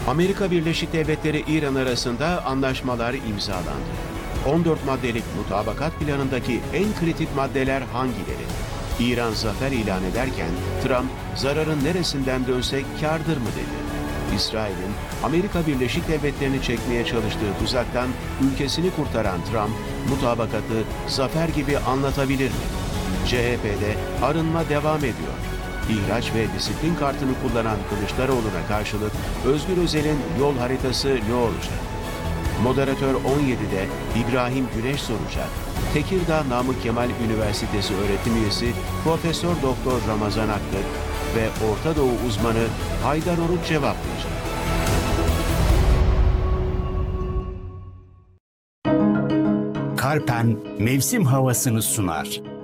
Amerika Birleşik Devletleri İran arasında anlaşmalar imzalandı. 14 maddelik mutabakat planındaki en kritik maddeler hangileri? İran zafer ilan ederken Trump zararın neresinden dönsek kârdır mı dedi. İsrail'in Amerika Birleşik Devletleri'ni çekmeye çalıştığı tuzaktan ülkesini kurtaran Trump, mutabakatı zafer gibi anlatabilir mi? CHP'de arınma devam ediyor. İhraç ve disiplin kartını kullanan Kılıçdaroğlu'na karşılık Özgür Özel'in yol haritası ne olacak? Moderatör 17'de İbrahim Güneş soracak. Tekirdağ Namık Kemal Üniversitesi öğretim üyesi Profesör Doktor Ramazan Aklık ve Orta Doğu uzmanı Haydar Oruç cevaplayacak. Karpen mevsim havasını sunar.